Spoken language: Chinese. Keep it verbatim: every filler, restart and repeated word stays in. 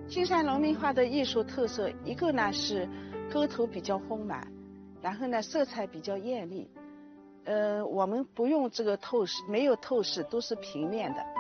金山农民画的艺术特色，一个呢是构图比较丰满，然后呢色彩比较艳丽。呃，我们不用这个透视，没有透视，都是平面的。